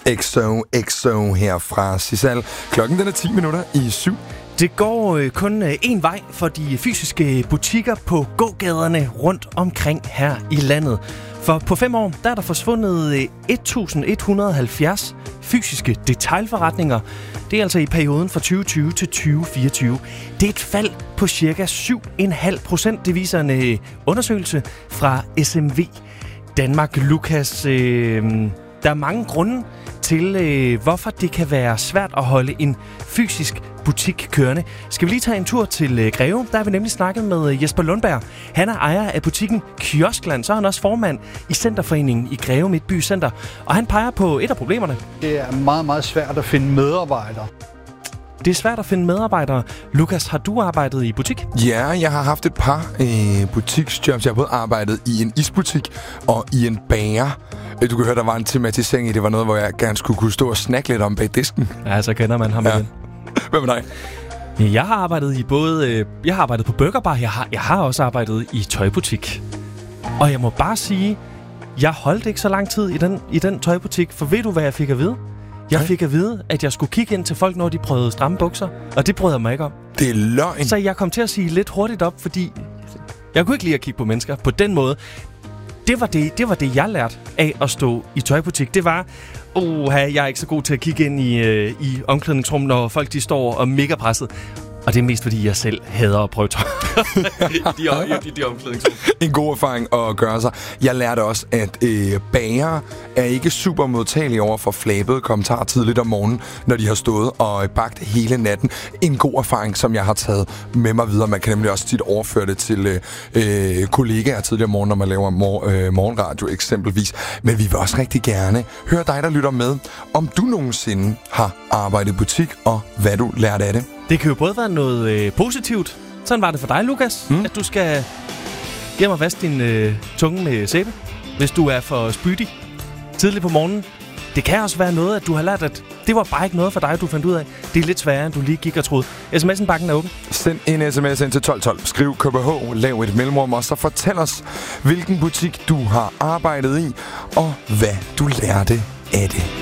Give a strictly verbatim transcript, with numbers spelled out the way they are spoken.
X O X O her fra Sisal. Klokken den er ti minutter i syv. Det går øh, kun øh, én vej for de fysiske butikker på gågaderne rundt omkring her i landet. For på fem år, der er der forsvundet øh, et tusind et hundrede og halvfjerds fysiske detailforretninger. Det er altså i perioden fra tyve tyve til tyve fireogtyve. Det er et fald på cirka syv komma fem procent. Det viser en øh, undersøgelse fra S M V Danmark. Lukas, øh, der er mange grunde til, øh, hvorfor det kan være svært at holde en fysisk butik kørende. Skal vi lige tage en tur til øh, Greve? Der har vi nemlig snakket med øh, Jesper Lundberg. Han er ejer af butikken Kioskland, så er han også formand i Centerforeningen i Greve Midtby Center. Og han peger på et af problemerne. Det er meget, meget svært at finde medarbejdere. Det er svært at finde medarbejdere. Lukas, har du arbejdet i butik? Ja, jeg har haft et par øh, butiksjobs. Jeg har både arbejdet i en isbutik og i en bager. Du kan høre, der var en tematisering i. Det var noget, hvor jeg gerne skulle kunne stå og snakke lidt om bag disken. Ja, så kender man ham ja. igen. Hvad med dig? Jeg har arbejdet i både... Øh, jeg har arbejdet på burgerbar. Jeg har, jeg har også arbejdet i tøjbutik. Og jeg må bare sige, jeg holdt ikke så lang tid i den, i den tøjbutik. For ved du, hvad jeg fik at vide? Jeg fik at vide, at jeg skulle kigge ind til folk, når de prøvede stramme bukser. Og det brød jeg mig ikke om. Det er løgn. Så jeg kom til at sige lidt hurtigt op, fordi jeg kunne ikke lide at kigge på mennesker på den måde. Det var det, det var det, jeg lærte af at stå i tøjbutik. Det var, åh, jeg er ikke så god til at kigge ind i, øh, i omklædningsrum, når folk de står og mega presset. Og det er mest, fordi jeg selv hader at prøve tøj. de, de, de omklædningsrum. En god erfaring at gøre sig. Jeg lærte også, at øh, bager er ikke super modtagelige over for flabede kommentarer tidligt om morgenen, når de har stået og bagt hele natten. En god erfaring, som jeg har taget med mig videre. Man kan nemlig også tit overføre det til øh, kollegaer tidligere om morgenen, når man laver mor- øh, morgenradio eksempelvis. Men vi vil også rigtig gerne høre dig, der lytter med, om du nogensinde har arbejdet i butik, og hvad du lærte af det. Det kan jo både være noget øh, positivt. Sådan var det for dig, Lukas, mm. at du skal hjem og vaske din øh, tunge med sæbe, hvis du er for spydig tidligt på morgenen. Det kan også være noget, at du har lært, at det var bare ikke noget for dig, du fandt ud af. Det er lidt sværere, end du lige gik og troede. sms'en bakken er åben. Send en sms ind til tolv tolv. Skriv K B H, lav et mellemrum, og så fortæl os, hvilken butik du har arbejdet i, og hvad du lærte af det.